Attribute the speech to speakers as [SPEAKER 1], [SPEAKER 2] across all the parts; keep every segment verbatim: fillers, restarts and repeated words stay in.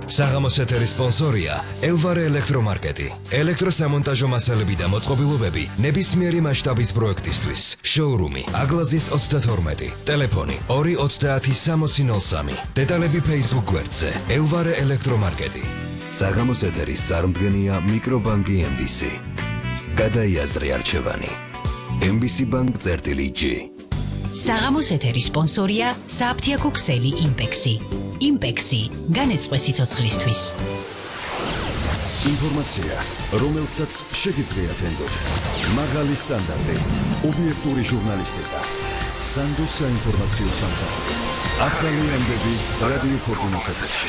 [SPEAKER 1] საღამოს ეთერის სპონსორია ელვარე ელექტრომარკეტი. ელექტროსამონტაჟო მასალები და მოწყობილობები ნებისმიერი მასშტაბის პროექტისთვის. შოურუმი აგლაძის ოცდათორმეტი. ტელეფონი ორი ოცდაათი სამოცი ნოლ სამი. დეტალები Facebook გვერდზე ელვარე ელექტრომარკეტი. საღამოს ეთერის წარმდგენია მიკრობანკი ემ ბი სი. გადაიაზრე არჩევანი. ემ ბი სი ბანკ წერტილი ჯი.
[SPEAKER 2] საღამოს ეთერის სპონსორია საფთიაქო ქსელი იმპექსი. იმპექსი განეწყვე სიცოცხლისთვის.
[SPEAKER 3] ინფორმაცია, რომელსაც შეგიძლიათ ენდოთ. მაღალი სტანდარტი, ობიექტური ჟურნალისტიკა. სანდოს საინფორმაციო სამსახური. ახალი ამბები რადიო ფორტუნას ეთერში.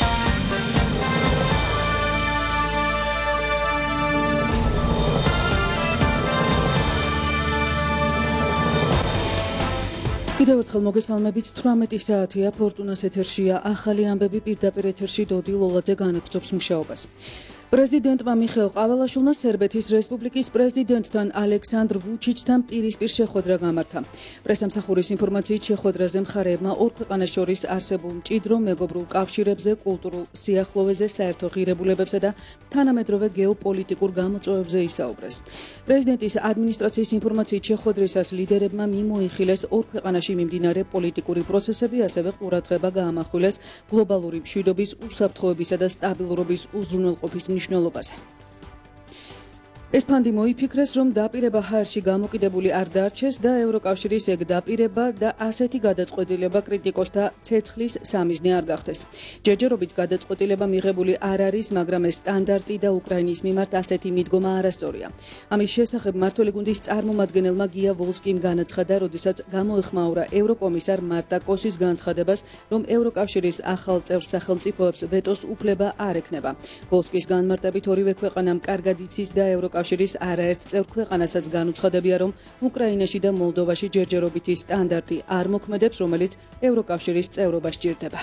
[SPEAKER 4] კიდევ ერთხელ მოგესალმებით, თვრამეტი საათია, ფორტუნას ეთერშია ახალი ამბები, პირდაპირ ეთერში დოდი ლოლაძე განაგრძობს მუშაობას. პრეზიდენტმა მიხეილ ყაველაშვილმა სერბეთის რესპუბლიკის პრეზიდენტთან ალექსანდრ ვუჩიჩთან პირისპირ შეხვედრა გამართა. პრესამსახურის ინფორმაციით შეხვედრაზე მხარეებმა ორ ქვეყანას შორის არსებულ მჭიდრო მეგობრულ კავშირებზე, კულტურულ სიახლოვეზე, საერთო ღირებულებებსა და თანამედროვე გეოპოლიტიკურ გამოწვევებზე ისაუბრეს. პრეზიდენტის ადმინისტრაციის ინფორმაციით შეხვედრისას ლიდერებმა მიმოიხილეს ორ ქვეყანაში მიმდინარე პოლიტიკური პროცესები, ასევე ყურადღება გაამახვილეს გლობალური მშვიდობის, უსაფრთხოებისა და სტაბილურობის უზრუნველყოფის მნიშვნელობაზე. ეს ფანდი მოიფიქრეს, რომ დაპირება ჰაერში გამოკიდებული არ დარჩეს და ევროკავშირის ეგ დაპირება და ასეთი გადაწყვეტილება კრიტიკოსთა ცეცხლის სამიზნე არ გახდეს. ჯერჯერობით გადაწყვეტილება მიღებული არ არის, მაგრამ ეს სტანდარტი და უკრაინის მიმართ ასეთი მიდგომა არასწორია. ამის შესახებ მმართველი გუნდის წარმომადგენელმა გია ვოლსკიმ განაცხადა, როდესაც გამოეხმაურა ევროკომისარ მარტა კოსის განცხადებას, რომ ევროკავშირის ახალ წევრ სახელმწიფოებს ვეტოს უფლება არ ექნება. ვოლსკის განმარტებით ორივე ქვეყანამ კარგად იცის და ევროკავშირის კავშირის არაერთ წევრ ქვეყანასაც განუცხადებია, რომ უკრაინაში და მოლდოვაში ჯერჯერობითი სტანდარტი არ მოქმედებს, რომელიც ევროკავშირის წევრობა სჭირდება.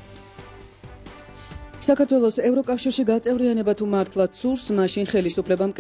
[SPEAKER 4] საქართველოს ევროკავშირში გაწევრიანება თუ მართლაც სურს, მაშინ ხელისუფლებამ